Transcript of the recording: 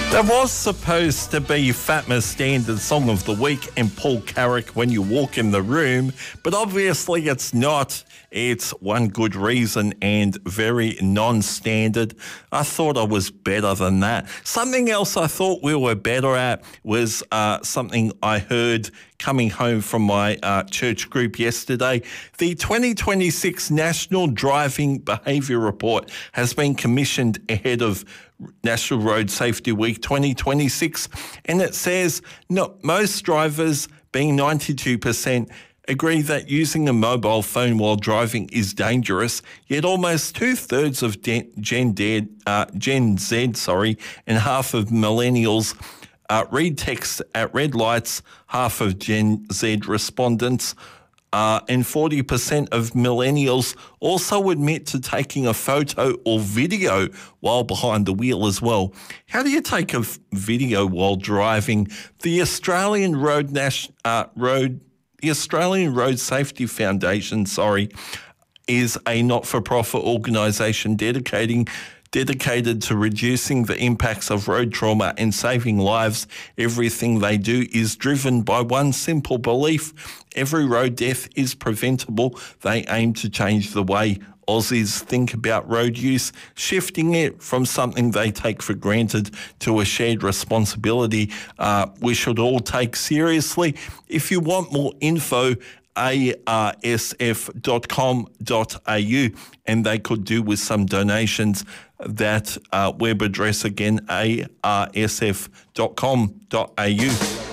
There was supposed to be Fatma Standard Song of the Week and Paul Carrick When You Walk in the Room, but obviously it's not. It's One Good Reason and very non-standard. I thought I was better than that. Something else I thought we were better at was something I heard coming home from my church group yesterday. The 2026 National Driving Behaviour Report has been commissioned ahead of National Road Safety Week 2026, and it says most drivers, being 92%, agree that using a mobile phone while driving is dangerous, yet almost two-thirds of Gen Z, and half of millennials read text at red lights, half of Gen Z respondents and 40% of millennials also admit to taking a photo or video while behind the wheel as well. How do you take a video while driving? The Australian Road Safety Foundation, is a not-for-profit organisation dedicated to reducing the impacts of road trauma and saving lives. Everything they do is driven by one simple belief: every road death is preventable. They aim to change the way Aussies think about road use, shifting it from something they take for granted to a shared responsibility we should all take seriously. If you want more info, arsf.com.au, and they could do with some donations. That web address again, arsf.com.au.